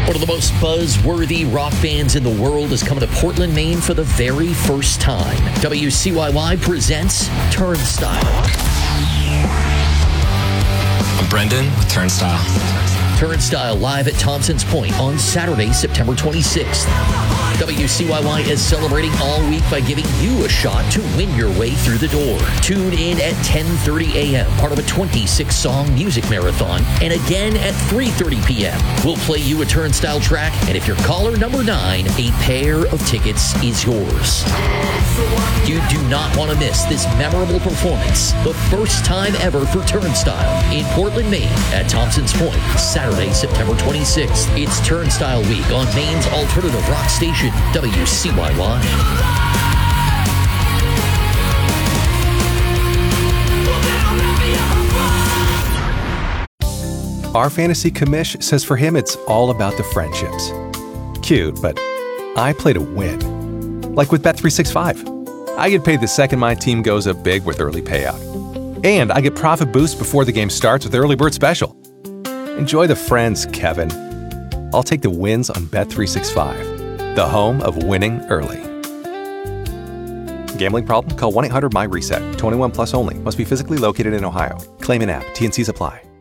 One of the most buzz-worthy rock bands in the world is coming to Portland, Maine for the very first time. WCYY presents Turnstile. I'm Brendan with Turnstile. Turnstile live at Thompson's Point on Saturday, September 26th. WCYY is celebrating all week by giving you a shot to win your way through the door. Tune in at 10:30 a.m., part of a 26-song music marathon, and again at 3:30 p.m. We'll play you a Turnstile track, and if you're caller number 9, a pair of tickets is yours. You do not want to miss this memorable performance, the first time ever for Turnstile in Portland, Maine at Thompson's Point, Saturday, September 26th. It's Turnstile Week on Maine's alternative rock station, WCYY. Our fantasy commish says for him it's all about the friendships. Cute, but I play to win. Like with Bet365. I get paid the second my team goes up big with early payout. And I get profit boost before the game starts with Early Bird Special. Enjoy the friends, Kevin. I'll take the wins on Bet365, the home of winning early. Gambling problem? Call 1-800-MY-RESET. 21 plus only. Must be physically located in Ohio. Claim an app. T&Cs apply.